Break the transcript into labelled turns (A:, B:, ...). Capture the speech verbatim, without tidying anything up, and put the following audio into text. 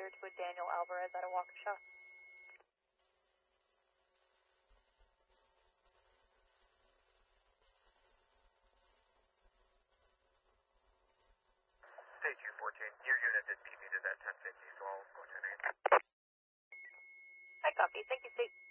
A: over to a Daniel Alvarez at a Waukesha.
B: State two fourteen, your unit is P B to that ten fifty, so I'll go ten eight.
A: I copy. Thank you, State.